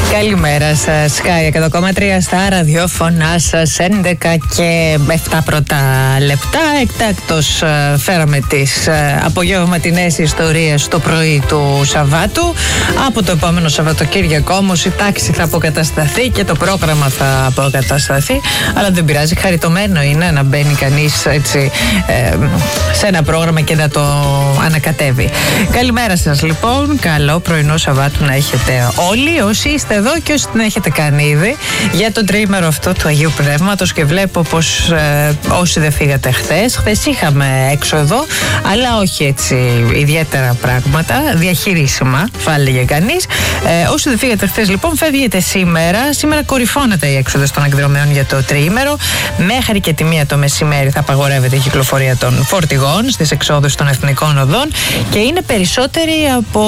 Καλημέρα σας. Sky 100,3 στα ραδιόφωνά σας. 11 και 7 πρώτα λεπτά. Εκτάκτως φέραμε τις απογευματινές ιστορίες το πρωί του Σαββάτου. Από το επόμενο Σαββατοκύριακο όμως η τάξη θα αποκατασταθεί και το πρόγραμμα θα αποκατασταθεί. Αλλά δεν πειράζει. Χαριτωμένο είναι να μπαίνει κανείς έτσι σε ένα πρόγραμμα και να το ανακατεύει. Καλημέρα σας λοιπόν. Καλό πρωινό Σαββάτου να έχετε όλοι όσοι είστε εδώ και όσοι την έχετε κάνει ήδη για το τριήμερο αυτό του Αγίου Πνεύματος, και βλέπω πως όσοι δεν φύγατε χθες είχαμε έξοδο, αλλά όχι έτσι ιδιαίτερα πράγματα, διαχειρίσιμα θα έλεγε κανείς. Όσοι δεν φύγατε χθες λοιπόν, φεύγετε σήμερα. Σήμερα κορυφώνεται η έξοδος των εκδρομέων για το τριήμερο. Μέχρι και τη 1 το μεσημέρι θα απαγορεύεται η κυκλοφορία των φορτηγών στις εξόδους των εθνικών οδών και είναι περισσότεροι από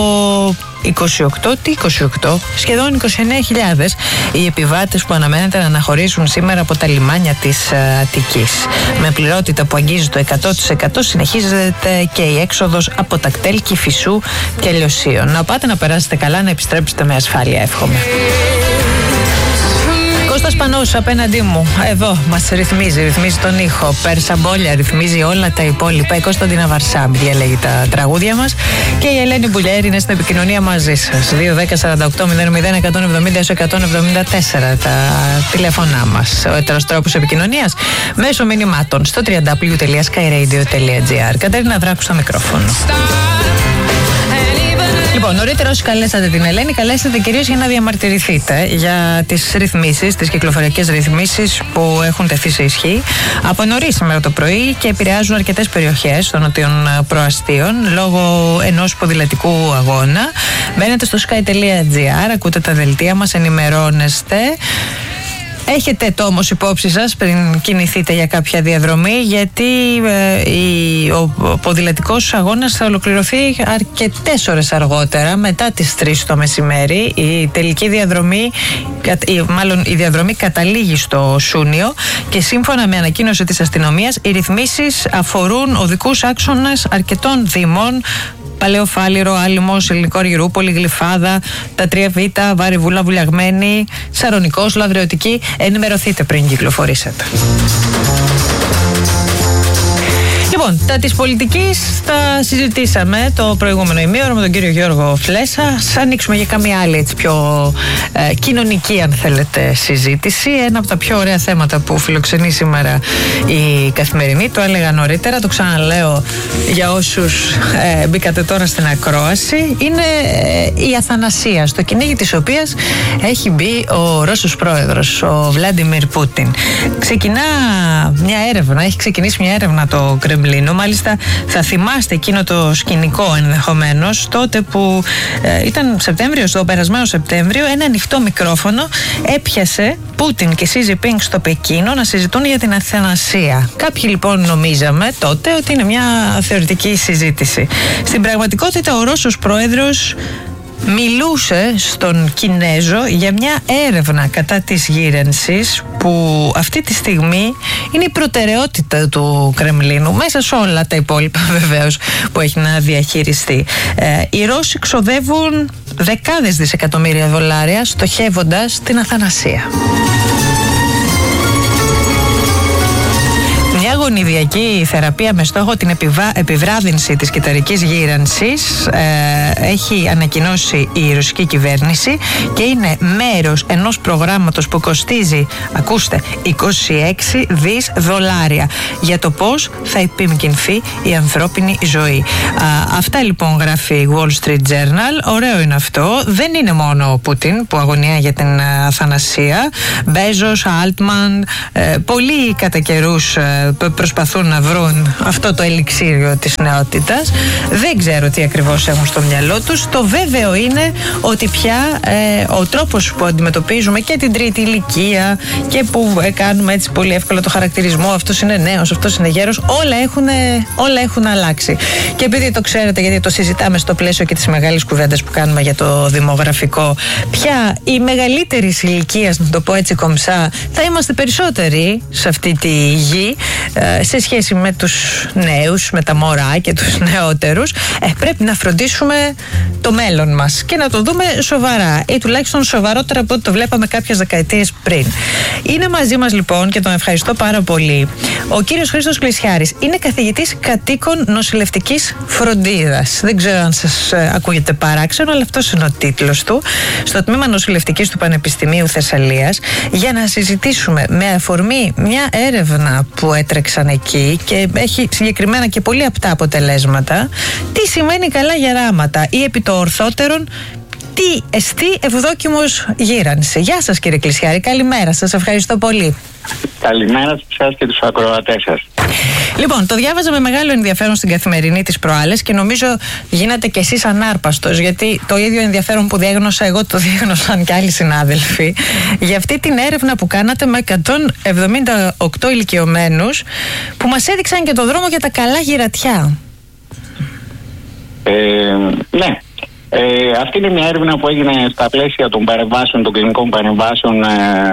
28, σχεδόν 29.000 οι επιβάτες που αναμένεται να αναχωρήσουν σήμερα από τα λιμάνια της Αττικής. Με πληρότητα που αγγίζει το 100% συνεχίζεται και η έξοδος από Τακτέλ, Κηφισού και Λιωσίων. Να πάτε να περάσετε καλά, να επιστρέψετε με ασφάλεια, εύχομαι. Κώστας Πανός απέναντί μου, εδώ μας ρυθμίζει τον ήχο. Πέρσα Μπόλια ρυθμίζει όλα τα υπόλοιπα. Η Κωνσταντίνα Βαρσάμπ διαλέγει τα τραγούδια μας και η Ελένη Μπουλιέρη είναι στην επικοινωνία μαζί σας. 2-10-48-00-174 τα τηλέφωνά μας. Ο έτερος τρόπος επικοινωνίας μέσω μηνυμάτων στο www.skyradio.gr. Κατερίνα Δράκου στο μικρόφωνο. Λοιπόν, νωρίτερα όσοι καλέσατε την Ελένη, καλέσατε κυρίως για να διαμαρτυρηθείτε για τις ρυθμίσεις, τις κυκλοφοριακές ρυθμίσεις που έχουν τεθεί σε ισχύ από νωρίς σήμερα το πρωί και επηρεάζουν αρκετές περιοχές των νοτιών προαστίων λόγω ενός ποδηλατικού αγώνα. Μπαίνετε στο sky.gr, ακούτε τα δελτία μας, ενημερώνεστε. Έχετε το όμως υπόψη σας πριν κινηθείτε για κάποια διαδρομή, γιατί ο ποδηλατικός αγώνας θα ολοκληρωθεί αρκετές ώρες αργότερα, μετά τις 3 το μεσημέρι. Η τελική διαδρομή, μάλλον η διαδρομή καταλήγει στο Σούνιο και σύμφωνα με ανακοίνωση της αστυνομίας οι ρυθμίσεις αφορούν οδικούς άξονες αρκετών δήμων: Παλαιό Φάληρο, Άλυμος, Ελληνικό Αργυρούπολη, Γλυφάδα, τα 3Β, Βάρη Βούλα, Βουλιαγμένη, Σαρονικός, Λαδρεωτική. Ενημερωθείτε πριν κυκλοφορήσετε. Λοιπόν, τα της πολιτικής τα συζητήσαμε το προηγούμενο ημίωρο με τον κύριο Γιώργο Φλέσσα. Ας ανοίξουμε για καμία άλλη έτσι πιο κοινωνική, αν θέλετε, συζήτηση. Ένα από τα πιο ωραία θέματα που φιλοξενεί σήμερα η Καθημερινή, το έλεγα νωρίτερα, το ξαναλέω για όσους μπήκατε τώρα στην ακρόαση, είναι η αθανασία, στο κυνήγι της οποίας έχει μπει ο Ρώσος πρόεδρος, ο Βλάντιμιρ Πούτιν. Έχει ξεκινήσει μια έρευνα το Κρεμλίνο. Μάλιστα θα θυμάστε εκείνο το σκηνικό ενδεχομένως, τότε που ήταν το περασμένο Σεπτέμβριο, ένα ανοιχτό μικρόφωνο έπιασε Πούτιν και Σι Τζινπίνγκ στο Πεκίνο να συζητούν για την αθανασία. Κάποιοι λοιπόν νομίζαμε τότε ότι είναι μια θεωρητική συζήτηση. Στην πραγματικότητα ο Ρώσος πρόεδρος μιλούσε στον Κινέζο για μια έρευνα κατά της γύρενσης που αυτή τη στιγμή είναι η προτεραιότητα του Κρεμλίνου, μέσα σε όλα τα υπόλοιπα βεβαίως που έχει να διαχειριστεί. Οι Ρώσοι ξοδεύουν δεκάδες δισεκατομμύρια δολάρια στοχεύοντας την αθανασία. Μια γονιδιακή θεραπεία με στόχο την επιβράδυνση της κυταρικής γύρανσης έχει ανακοινώσει η ρωσική κυβέρνηση και είναι μέρος ενός προγράμματος που κοστίζει, ακούστε, 26 δις δολάρια για το πώς θα επιμηκυνθεί η ανθρώπινη ζωή. Αυτά λοιπόν γράφει η Wall Street Journal. Ωραίο είναι αυτό. Δεν είναι μόνο ο Πούτιν που αγωνιά για την αθανασία. Μπέζος, Altman, πολλοί κατά καιρούς προσπαθούν να βρουν αυτό το ελιξίριο της νεότητας. Δεν ξέρω τι ακριβώς έχουν στο μυαλό τους. Το βέβαιο είναι ότι πια ο τρόπος που αντιμετωπίζουμε και την τρίτη ηλικία και που κάνουμε έτσι πολύ εύκολα το χαρακτηρισμό, αυτός είναι νέος, αυτός είναι γέρος, όλα έχουν αλλάξει. Και επειδή το ξέρετε, γιατί το συζητάμε στο πλαίσιο και της μεγάλης κουβέντας που κάνουμε για το δημογραφικό, πια οι μεγαλύτερης ηλικίας, να το πω έτσι κομψά, θα είμαστε περισσότεροι σε αυτή τη γη. σε σχέση με τους νέους, με τα μωρά και τους νεότερους, πρέπει να φροντίσουμε το μέλλον μας και να το δούμε σοβαρά, ή τουλάχιστον σοβαρότερα από ό,τι το βλέπαμε κάποιες δεκαετίες πριν. Είναι μαζί μας λοιπόν, και τον ευχαριστώ πάρα πολύ, ο κύριος Χρήστος Κλεισιάρης. Είναι καθηγητής κατοίκων νοσηλευτικής φροντίδας. Δεν ξέρω αν σας ακούγεται παράξενο, αλλά αυτός είναι ο τίτλος του, στο τμήμα νοσηλευτικής του Πανεπιστημίου Θεσσαλίας, για να συζητήσουμε με αφορμή μια έρευνα που έτρεξαν εκεί και έχει συγκεκριμένα και πολύ απτά αποτελέσματα, τι σημαίνει καλά γεράματα, ή επί το ορθότερον, τι εστί ευδόκιμος γύρανση. Γεια σας κύριε Κλεισιάρη, καλημέρα σας, ευχαριστώ πολύ. Καλημέρα σε εσάς και τους ακροατές σας. Λοιπόν, το διάβαζα με μεγάλο ενδιαφέρον στην Καθημερινή τις προάλλες και νομίζω γίνατε κι εσείς ανάρπαστος, γιατί το ίδιο ενδιαφέρον που διέγνωσα εγώ το διέγνωσαν και άλλοι συνάδελφοι, για αυτή την έρευνα που κάνατε με 178 ηλικιωμένους που μας έδειξαν και το δρόμο για τα καλά γυρατιά. Ναι. Αυτή είναι μια έρευνα που έγινε στα πλαίσια των παρεμβάσεων, των κλινικών παρεμβάσεων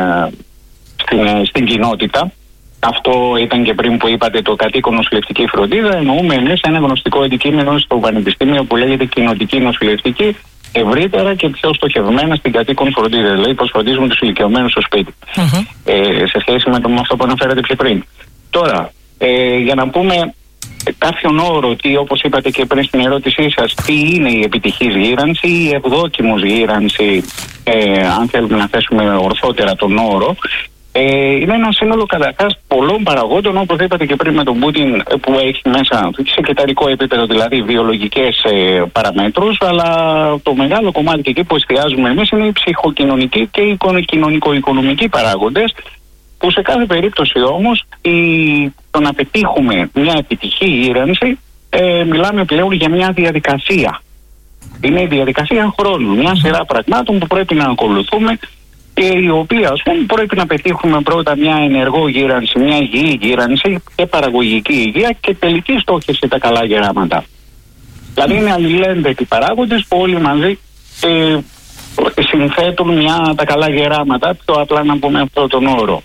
στην κοινότητα. Αυτό ήταν και πριν που είπατε το κατοίκον νοσηλευτική φροντίδα. Εννοούμε εμείς ένα γνωστικό αντικείμενο στο Πανεπιστήμιο που λέγεται κοινοτική νοσηλευτική, ευρύτερα και πιο στοχευμένα στην κατοίκον φροντίδα. Δηλαδή, πώς φροντίζουμε τους ηλικιωμένους στο σπίτι. Σε σχέση με αυτό που αναφέρατε πιο πριν. Τώρα, για να πούμε κάποιον όρο, τι, όπως είπατε και πριν στην ερώτησή σας, τι είναι η επιτυχής γύρανση ή η ευδόκιμος γύρανση, αν θέλουμε να θέσουμε ορθότερα τον όρο. Είναι ένα σύνολο καταρχάς πολλών παραγόντων, όπως είπατε και πριν με τον Πούτιν, που έχει μέσα σε κεταρικό επίπεδο, δηλαδή βιολογικές παραμέτρους, αλλά το μεγάλο κομμάτι και εκεί που εστιάζουμε εμείς είναι οι ψυχοκοινωνικοί και οι κοινωνικο-οικονομικοί παράγοντες, που σε κάθε περίπτωση όμως το να πετύχουμε μια επιτυχή γύρανση, μιλάμε πλέον για μια διαδικασία. Είναι η διαδικασία χρόνου, μια σειρά πραγμάτων που πρέπει να ακολουθούμε και η οποία, ας πούμε, πρέπει να πετύχουμε πρώτα μια ενεργό γύρανση, μια υγιή γύρανση και παραγωγική υγεία, και τελική στόχευση τα καλά γεράματα. Δηλαδή είναι αλληλένδετοι παράγοντες που όλοι μαζί συνθέτουν τα καλά γεράματα, πιο απλά να πούμε αυτό τον όρο.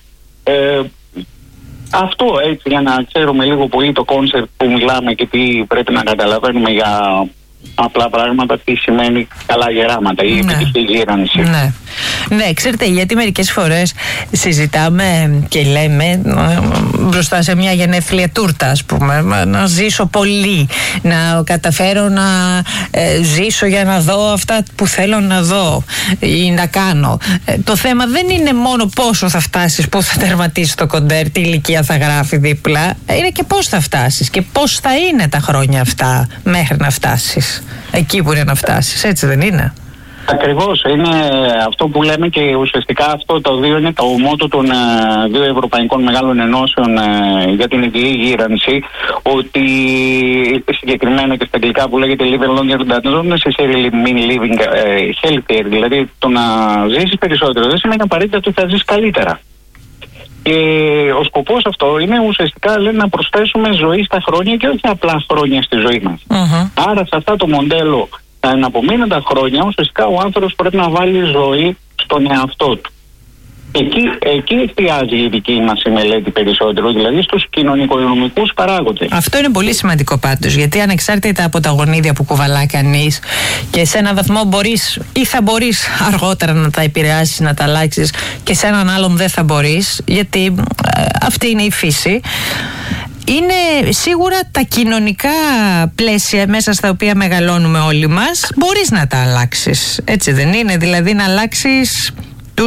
Αυτό έτσι, για να ξέρουμε λίγο πολύ το κόνσεπτ που μιλάμε και τι πρέπει να καταλαβαίνουμε για απλά πράγματα, τι σημαίνει καλά γεράματα ή επιτυχή γύρανση. Ναι, ξέρετε, γιατί μερικές φορές συζητάμε και λέμε μπροστά σε μια γενέθλια τούρτα, ας πούμε, να ζήσω πολύ, να καταφέρω να ζήσω για να δω αυτά που θέλω να δω ή να κάνω. Το θέμα δεν είναι μόνο πόσο θα φτάσεις, πού θα τερματίσεις το κοντέρ, τι ηλικία θα γράφει δίπλα, είναι και πώς θα φτάσεις και πώς θα είναι τα χρόνια αυτά μέχρι να φτάσεις εκεί που είναι να φτάσεις, έτσι δεν είναι? Ακριβώς, είναι αυτό που λέμε, και ουσιαστικά αυτό το δύο είναι το μότο των δύο ευρωπαϊκών μεγάλων ενώσεων για την υγιή γύρανση, ότι συγκεκριμένα και στα αγγλικά που λέγεται live longer than necessarily mean living healthier, δηλαδή το να ζήσεις περισσότερο δεν σημαίνει απαραίτητα ότι θα ζεις καλύτερα. Και ο σκοπός αυτό είναι ουσιαστικά, λέει, να προσθέσουμε ζωή στα χρόνια και όχι απλά χρόνια στη ζωή μας. Άρα σε αυτό το μοντέλο, τα εναπομείνοντα χρόνια, ουσιαστικά ο άνθρωπος πρέπει να βάλει ζωή στον εαυτό του. Εκεί εστιάζει η δική μας η μελέτη περισσότερο, δηλαδή στους κοινωνικο-οικονομικούς παράγοντες. Αυτό είναι πολύ σημαντικό πάντως, γιατί ανεξάρτητα από τα γονίδια που κουβαλά κανείς, και σε έναν βαθμό μπορείς ή θα μπορείς αργότερα να τα επηρεάσεις, να τα αλλάξεις, και σε έναν άλλον δεν θα μπορείς, γιατί αυτή είναι η φύση. Είναι σίγουρα τα κοινωνικά πλαίσια μέσα στα οποία μεγαλώνουμε όλοι μας, μπορείς να τα αλλάξεις, έτσι δεν είναι? Δηλαδή να αλλάξεις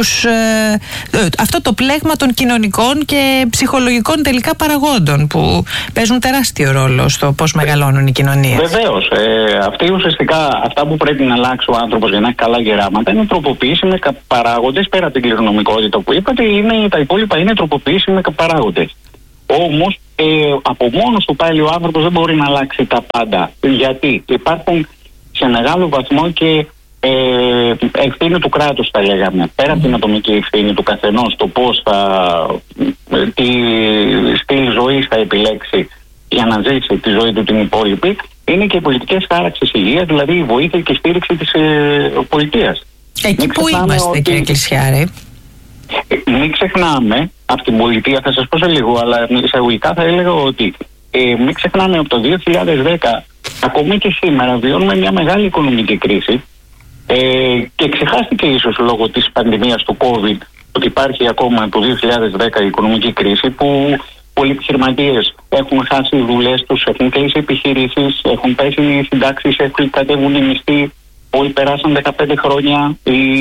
αυτό το πλέγμα των κοινωνικών και ψυχολογικών τελικά παραγόντων που παίζουν τεράστιο ρόλο στο πώς μεγαλώνουν οι κοινωνίες. Βεβαίως. Ουσιαστικά αυτά που πρέπει να αλλάξει ο άνθρωπος για να έχει καλά γεράματα είναι τροποποιήσιμοι παράγοντες. Πέρα από την κληρονομικότητα που είπατε, τα υπόλοιπα είναι τροποποιήσιμοι παράγοντες. Όμως από μόνος του πάλι ο άνθρωπος δεν μπορεί να αλλάξει τα πάντα. Γιατί υπάρχουν σε μεγάλο βαθμό και ευθύνη του κράτους, θα λέγαμε. Πέρα από την ατομική ευθύνη του καθενός, το πώς τι στυλ ζωής θα επιλέξει για να ζήσει τη ζωή του την υπόλοιπη, είναι και οι πολιτικές χάραξης υγείας, δηλαδή η βοήθεια και η στήριξη της πολιτείας. Εκεί που είμαστε, κύριε Κλεισιάρη. Μην ξεχνάμε από την πολιτεία, θα σας πω σε λίγο, αλλά εισαγωγικά θα έλεγα ότι μην ξεχνάμε από το 2010, ακόμη και σήμερα βιώνουμε μια μεγάλη οικονομική κρίση και ξεχάστηκε ίσως λόγω της πανδημίας του COVID ότι υπάρχει ακόμα το 2010 η οικονομική κρίση που πολλοί επιχειρηματίες έχουν χάσει δουλειές τους, έχουν κλείσει επιχειρήσεις, έχουν πέσει οι συντάξεις, έχουν κατέβουν οι μισθοί. Όλοι περάσαν 15 χρόνια.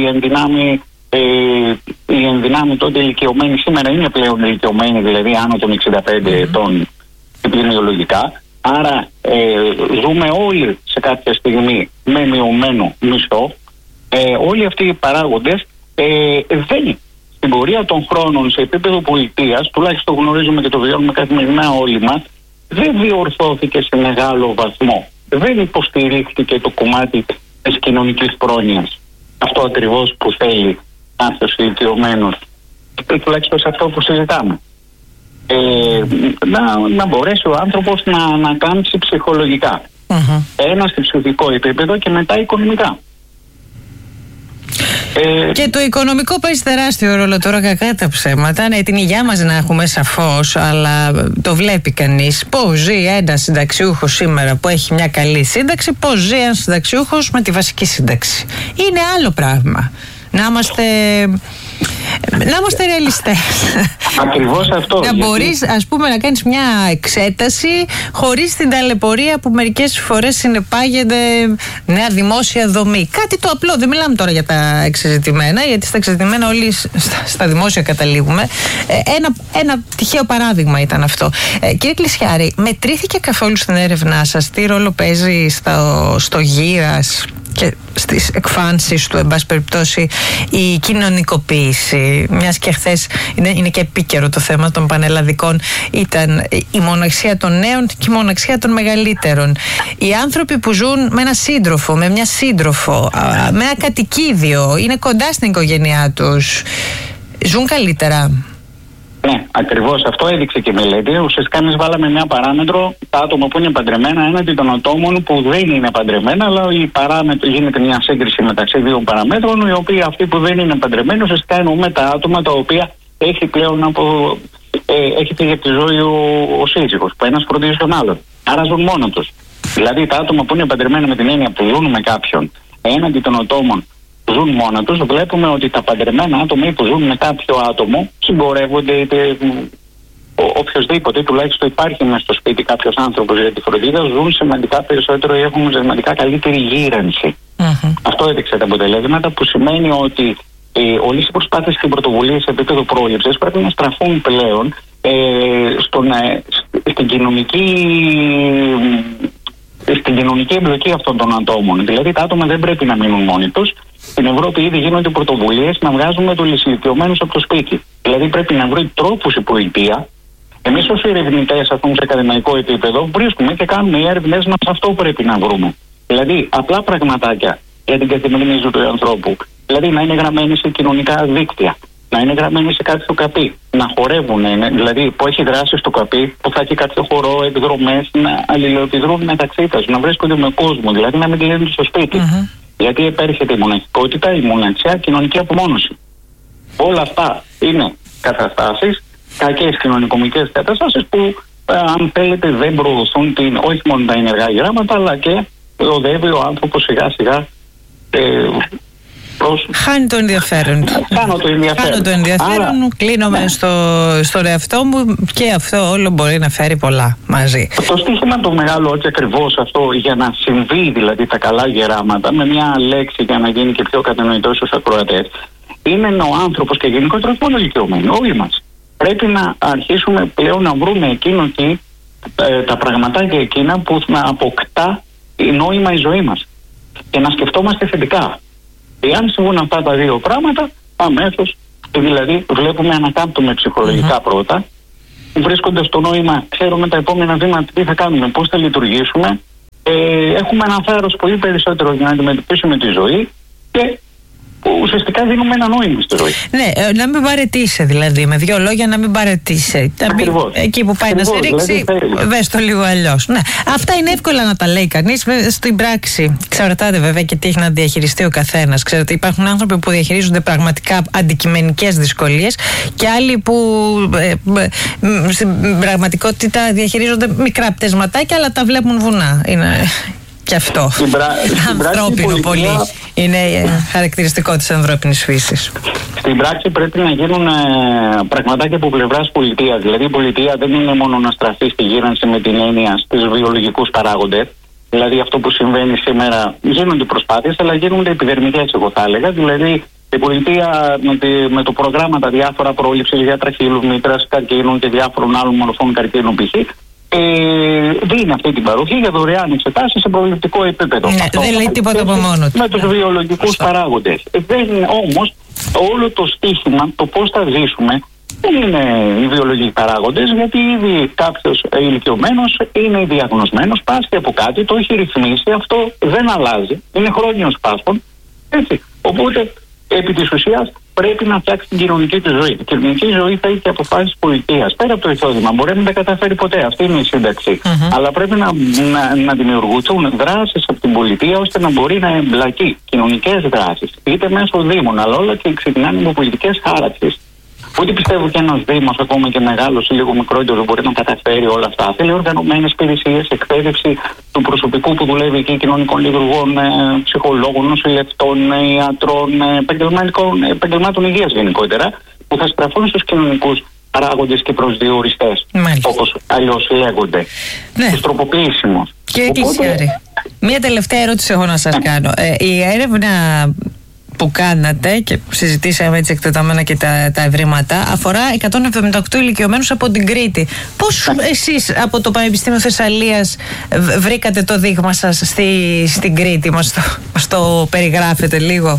Οι ενδυνάμοι τότε ηλικιωμένοι σήμερα είναι πλέον ηλικιωμένοι, δηλαδή άνω των 65 ετών επιδημιολογικά. Άρα ζούμε όλοι σε κάποια στιγμή με μειωμένο μισθό. Όλοι αυτοί οι παράγοντες δεν στην πορεία των χρόνων σε επίπεδο πολιτείας, τουλάχιστον γνωρίζουμε και το βιώνουμε καθημερινά όλοι μας, δεν διορθώθηκε σε μεγάλο βαθμό. Δεν υποστηρίχθηκε το κομμάτι της κοινωνικής πρόνοιας. Αυτό ακριβώς που θέλει άνθρωπος ηλικιωμένος, τουλάχιστον σε αυτό που συζητάμε. Να μπορέσει ο άνθρωπος να κάμψει ψυχολογικά. Ένα στο ψυχικό επίπεδο και μετά οικονομικά. Και το οικονομικό παίζει τεράστιο ρόλο τώρα, κακά τα ψέματα. Ναι, την υγεία μας να έχουμε σαφώς, αλλά το βλέπει κανείς. Πώς ζει ένας συνταξιούχος σήμερα που έχει μια καλή σύνταξη, πώς ζει ένας συνταξιούχος με τη βασική σύνταξη. Είναι άλλο πράγμα. Να είμαστε ρεαλιστές. Ακριβώς αυτό. Να μπορείς, ας πούμε, να κάνεις μια εξέταση χωρίς την ταλαιπωρία που μερικές φορές συνεπάγεται νέα δημόσια δομή. Κάτι το απλό. Δεν μιλάμε τώρα για τα εξεζητημένα, γιατί στα εξεζητημένα όλοι στα δημόσια καταλήγουμε. Ένα τυχαίο παράδειγμα ήταν αυτό. Κύριε Κλεισιάρη, μετρήθηκε καθόλου στην έρευνά σας τι ρόλο παίζει στο γύρας και στις εκφάνσεις του, εν πάση περιπτώσει, η κοινωνικοποίηση? Μιας και χθες είναι και επίκαιρο το θέμα των πανελλαδικών, ήταν η μοναξία των νέων και η μοναξία των μεγαλύτερων. Οι άνθρωποι που ζουν με ένα σύντροφο, με μια σύντροφο, με ένα κατοικίδιο, είναι κοντά στην οικογένειά τους, ζουν καλύτερα? Ναι, ακριβώς αυτό έδειξε και η μελέτη. Ουσιαστικά εμείς βάλαμε μια παράμετρο, τα άτομα που είναι παντρεμένα έναντι των ατόμων που δεν είναι παντρεμένα, αλλά γίνεται μια σύγκριση μεταξύ δύο παραμέτρων, οι οποίοι αυτοί που δεν είναι παντρεμένοι, ουσιαστικά εννοούμε τα άτομα τα οποία έχει πλέον έχει φύγει από τη ζωή ο σύζυγος, που ένας φροντίζει τον άλλον. Άρα ζουν μόνο τους. Δηλαδή τα άτομα που είναι παντρεμένα με την έννοια που ζουν με κάποιον έναντι των ατόμων ζουν μόνα τους, βλέπουμε ότι τα παντρεμένα άτομα ή που ζουν με κάποιο άτομο συμπορεύονται, είτε οποιοδήποτε, τουλάχιστον υπάρχει μέσα στο σπίτι κάποιος άνθρωπος για τη φροντίδα, ζουν σημαντικά περισσότερο ή έχουν σημαντικά καλύτερη γύρανση. Αυτό έδειξε τα αποτελέσματα, που σημαίνει ότι όλες οι προσπάθειες και οι πρωτοβουλίες σε επίπεδο πρόληψης πρέπει να στραφούν πλέον στην κοινωνική εμπλοκή αυτών των ατόμων. Δηλαδή τα άτομα δεν πρέπει να μείνουν μόνοι τους. Στην Ευρώπη ήδη γίνονται πρωτοβουλίες να βγάζουμε τους ηλικιωμένους από το σπίτι. Δηλαδή πρέπει να βρει τρόπους η πολιτεία. Εμείς ως ερευνητές, ας πούμε, σε ακαδημαϊκό επίπεδο, βρίσκουμε και κάνουμε οι έρευνες μας, αυτό πρέπει να βρούμε. Δηλαδή απλά πραγματάκια για την καθημερινή ζωή του ανθρώπου. Δηλαδή να είναι γραμμένοι σε κοινωνικά δίκτυα, να είναι γραμμένοι σε κάτι στο ΚΑΠΗ, να χορεύουν, δηλαδή που έχει δράσει στο ΚΑΠΗ, που θα έχει κάποιο χορό, εκδρομές, να αλληλοεπιδρούν μεταξύ τους, να βρίσκονται με κόσμο, δηλαδή να μην κλείνουν στο σπίτι. Γιατί επέρχεται η μοναχικότητα, η μοναξιά, η κοινωνική απομόνωση. Όλα αυτά είναι καταστάσεις, κακές κοινωνικομικές καταστάσεις που, αν θέλετε, δεν προωθούν όχι μόνο τα ενεργά γράμματα, αλλά και οδεύει ο άνθρωπος σιγά σιγά χάνει το ενδιαφέρον του. Χάνω το ενδιαφέρον. Άρα, κλείνομαι στον εαυτό μου, και αυτό όλο μπορεί να φέρει πολλά μαζί. Το στίχημα το μεγάλο, όχι ακριβώς αυτό, για να συμβεί δηλαδή τα καλά γεράματα, με μια λέξη για να γίνει και πιο κατανοητό στους ακροατές, είναι ο άνθρωπος και γενικότερα πολύ ηλικιωμένοι, όλοι μας. Πρέπει να αρχίσουμε πλέον να βρούμε εκείνο εκεί τα πραγματάκια εκείνα που να αποκτά νόημα η ζωή μας και να σκεφτόμαστε θετικά. Εάν συμβούν αυτά τα δύο πράγματα, αμέσως δηλαδή βλέπουμε, ανακάμπτουμε ψυχολογικά πρώτα, βρίσκονται στο νόημα, ξέρουμε τα επόμενα βήματα τι θα κάνουμε, πώς θα λειτουργήσουμε, έχουμε ένα θάρρος πολύ περισσότερο για να αντιμετωπίσουμε τη ζωή και ουσιαστικά δίνουμε ένα νόημα στη ζωή. Ναι, να μην παραιτήσει δηλαδή. Με δύο λόγια, να μην παραιτήσει. Εκεί που πάει να σε ρίξει, δες το λίγο αλλιώς. Ναι. Αυτά είναι εύκολα να τα λέει κανείς. Στην πράξη, εξαρτάται βέβαια και τι έχει να διαχειριστεί ο καθένας. Ξέρετε, υπάρχουν άνθρωποι που διαχειρίζονται πραγματικά αντικειμενικές δυσκολίες και άλλοι που στην πραγματικότητα διαχειρίζονται μικρά πτεσματάκια, αλλά τα βλέπουν βουνά. Είναι και αυτό. Ανθρώπινο πολύ. Είναι χαρακτηριστικό της ανθρώπινης φύσης. Στην πράξη πρέπει να γίνουν πραγματάκια από πλευράς πολιτείας. Δηλαδή η πολιτεία δεν είναι μόνο να στραφεί στη γύρανση με την έννοια στους βιολογικούς παράγοντες. Δηλαδή αυτό που συμβαίνει σήμερα, γίνονται προσπάθειες, αλλά γίνονται επιδερμικές, εγώ θα έλεγα. Δηλαδή η πολιτεία με το πρόγραμμα τα διάφορα πρόληψης για τραχύλου, μήτρας, καρκίνου και διάφορων άλλων μορφών καρκίνου π.χ. δίνει αυτή την παροχή για δωρεάν εξετάσεις σε προληπτικό επίπεδο. Ναι, δεν λέει τίποτα από μόνο του. Με τους βιολογικούς παράγοντες. Όμως όλο το στίχημα, το πώς θα ζήσουμε, δεν είναι οι βιολογικοί παράγοντες, γιατί ήδη κάποιος ηλικιωμένος είναι διαγνωσμένος, πάσχει από κάτι, το έχει ρυθμίσει, αυτό δεν αλλάζει, είναι χρόνιος πάσχων. Έτσι. Οπότε, επί της ουσίας, πρέπει να φτιάξει την κοινωνική του ζωή. Η κοινωνική ζωή θα έχει και αποφάσεις πολιτείας. Πέρα από το εισόδημα, μπορεί να μην τα καταφέρει ποτέ. Αυτή είναι η σύνταξη. Αλλά πρέπει να δημιουργηθούν δράσεις από την πολιτεία ώστε να μπορεί να εμπλακεί κοινωνικές δράσεις. Είτε μέσω δήμων, αλλά όλα και ξεκινάνε με πολιτικές χάραξεις. Ούτε πιστεύω και ένας δήμος, ακόμα και μεγάλος ή λίγο μικρότερος, μπορεί να καταφέρει όλα αυτά. Θέλει οργανωμένες υπηρεσίες, εκπαίδευση του προσωπικού που δουλεύει εκεί, κοινωνικών λειτουργών, ψυχολόγων, νοσηλευτών, ιατρών, επαγγελμάτων υγείας γενικότερα, που θα στραφούν στους κοινωνικούς παράγοντες και προσδιοριστές, όπως αλλιώς λέγονται. Ναι. Τους τροποποιήσιμους. Κύριε Κλεισιάρη, μία τελευταία ερώτηση έχω να σας κάνω. Η έρευνα που κάνατε και συζητήσαμε έτσι εκτεταμένα και τα ευρήματα αφορά 178 ηλικιωμένους από την Κρήτη. Πώς εσείς από το Πανεπιστήμιο Θεσσαλίας βρήκατε το δείγμα σας στην Κρήτη? Μας το περιγράφετε λίγο?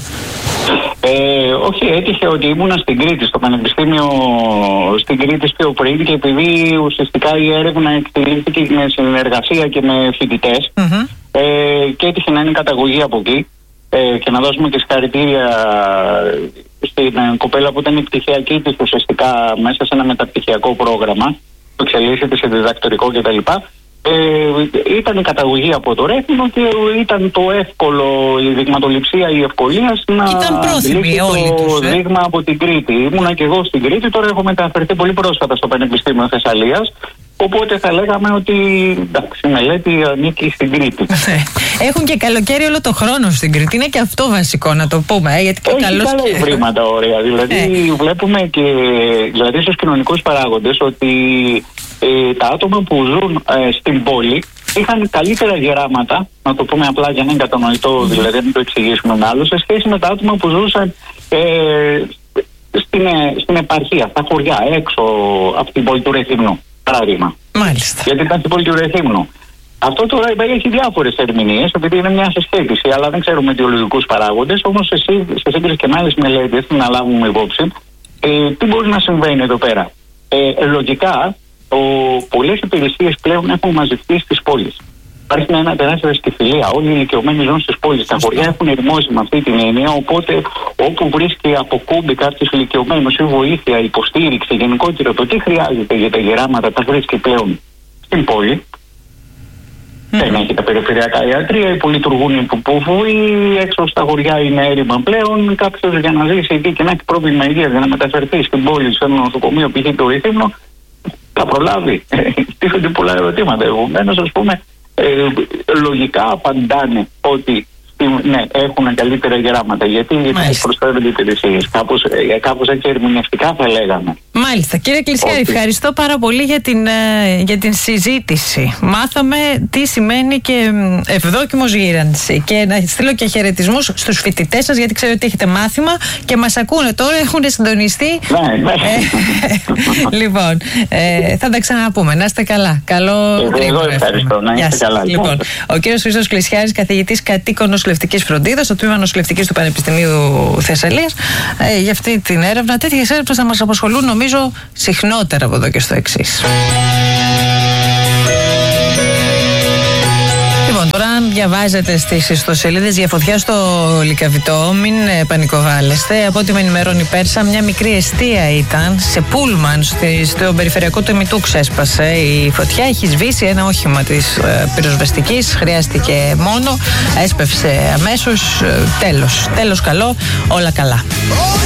Όχι, έτυχε ότι ήμουνα στην Κρήτη, στο Πανεπιστήμιο στην Κρήτη πιο πριν, και επειδή ουσιαστικά η έρευνα εκτελήθηκε με συνεργασία και με φοιτητές, και έτυχε να είναι καταγωγή από εκεί. Και να δώσουμε και συγχαρητήρια στην κοπέλα που ήταν η πτυχιακή της ουσιαστικά μέσα σε ένα μεταπτυχιακό πρόγραμμα που εξελίσσεται σε διδακτορικό κτλ. Ήταν η καταγωγή από το Ρέθυμνο και ήταν το εύκολο, η δειγματοληψία, η ευκολία να λύσει το δείγμα από την Κρήτη. Ήμουνα και εγώ στην Κρήτη, τώρα έχω μεταφερθεί πολύ πρόσφατα στο Πανεπιστήμιο Θεσσαλίας. Οπότε θα λέγαμε ότι εντάξει, η μελέτη ανήκει στην Κρήτη. Έχουν και καλοκαίρι όλο το χρόνο στην Κρήτη. Είναι και αυτό βασικό να το πούμε. Γιατί και έχει καλά ευρήματα ωραία. Δηλαδή βλέπουμε και δηλαδή στους κοινωνικούς παράγοντες ότι τα άτομα που ζουν στην πόλη είχαν καλύτερα γεράματα, να το πούμε απλά για να είναι κατανοητό, δηλαδή να μην το εξηγήσουμε με άλλο, σε σχέση με τα άτομα που ζούσαν στην επαρχία, στα χωριά, έξω από την πόλη του Ρεθύμνου. Παράδειγμα. Μάλιστα. Γιατί ήταν στην πόλη του Ρεθύμνου. Αυτό τώρα έχει διάφορες ερμηνείες, επειδή είναι μια συσχέτιση, αλλά δεν ξέρουμε αιτιολογικούς παράγοντες. Όμως σε σύγκριση και με άλλες μελέτες, να λάβουμε υπόψη, τι μπορεί να συμβαίνει εδώ πέρα. Λογικά, πολλές υπηρεσίες πλέον έχουν μαζευτεί στις πόλεις. Υπάρχει ένα τεράστια σκεφτιλία. Όλοι οι ηλικιωμένοι ζουν στις πόλεις. Τα χωριά έχουν ερημώσει με αυτή την έννοια. Οπότε, όπου βρίσκει αποκούμπη κάποιους ηλικιωμένους ή βοήθεια, υποστήριξη, γενικότερα το τι χρειάζεται για τα γεράματα, τα βρίσκει πλέον στην πόλη. Δεν έχει τα περιφερειακά ιατρεία, που λειτουργούν υποπούφου ή έξω στα χωριά είναι έρημα πλέον. Κάποιος για να ζήσει εκεί και να έχει πρόβλημα υγείας, για να μεταφερθεί στην πόλη, σε ένα νοσοκομείο, π.χ. το Ρηθύμνο, θα προλάβει. Τίθενται πολλά ερωτήματα. Επομένως, ας πούμε, λογικά απαντάνε ότι ναι, έχουν καλύτερα γεράματα. Γιατί προσφέρονται υπηρεσίες. Κάπως έτσι ερμηνευτικά θα λέγαμε. Μάλιστα. Κύριε Κλεισιάρη, ευχαριστώ πάρα πολύ για την συζήτηση. Μάθαμε τι σημαίνει και ευδόκιμος γύρανση. Και να στείλω και χαιρετισμούς στους φοιτητές σας, γιατί ξέρω ότι έχετε μάθημα και μας ακούνε τώρα, έχουν συντονιστεί. Ναι. Λοιπόν, θα τα ξαναπούμε. Να είστε καλά. Καλό εγώ ευχαριστώ. Να είστε καλά. Λοιπόν, ο κύριος Χρήστος Κλεισιάρης, καθηγητής κατοίκων νοσηλευτικής φροντίδας στο τμήμα νοσηλευτικής του Πανεπιστημίου Θεσσαλίας, για αυτή την έρευνα. Τέτοιες έρευνες θα μας απασχολούν, νομίζω, συχνότερα από εδώ και στο εξής. Λοιπόν, τώρα αν διαβάζετε στις ιστοσελίδες για φωτιά στο Λυκαβητό, μην πανικοβάλλεστε. Από ό,τι με ενημερώνει η Πέρσα, μια μικρή εστία ήταν σε πούλμαν στο περιφερειακό του Ημιτού ξέσπασε η φωτιά. Έχει σβήσει ένα όχημα της πυροσβεστικής, χρειάστηκε μόνο, έσπευσε αμέσως. Τέλος καλό, όλα καλά.